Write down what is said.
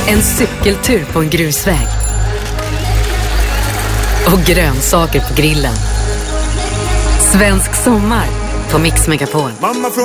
En cykeltur på en grusväg. Och grönsaker på grillen. Svensk sommar på Mix Megapol.